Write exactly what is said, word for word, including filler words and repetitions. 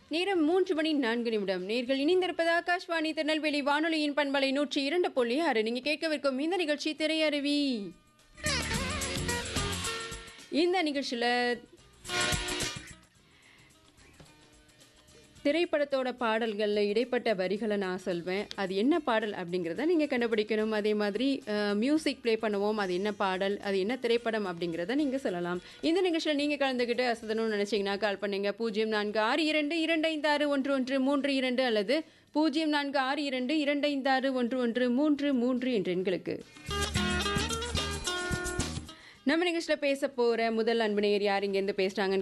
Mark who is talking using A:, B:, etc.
A: நேரம் மூன்று மணி நான்கு நிமிடம். நேர்கள் இணைந்திருப்பது ஆகாஷ்வாணி திருநெல்வேலி வானொலியின் பண்பலை நூற்றி இரண்டு புள்ளி ஆறு. நீங்க கேட்கவிருக்கும் இந்த நிகழ்ச்சி திரையருவி. இந்த நிகழ்ச்சியில திரைப்படத்தோட பாடல்களில் இடைப்பட்ட வரிகளை நான் சொல்வேன். அது என்ன பாடல் அப்படிங்கிறத நீங்கள் கண்டுபிடிக்கணும். அதே மாதிரி மியூசிக் ப்ளே பண்ணுவோம். அது என்ன பாடல், அது என்ன திரைப்படம் அப்படிங்கிறத நீங்கள் சொல்லலாம். இந்த நிகழ்ச்சியில் நீங்கள் கலந்துக்கிட்டு அசதணும்னு நினச்சிங்கன்னா கால் பண்ணுங்க. பூஜ்ஜியம் நான்கு ஆறு இரண்டு இரண்டு ஐந்து ஆறு ஒன்று ஒன்று மூன்று இரண்டு அல்லது பூஜ்ஜியம் நான்கு ஆறு இரண்டு இரண்டு ஐந்து ஆறு ஒன்று ஒன்று மூன்று மூன்று என்ற எண்களுக்கு. நம்ம நிகழ்ச்சியில் பேச போகிற முதல் அன்பு நேயர் யார், இங்கேருந்து பேசுகிறாங்கன்னு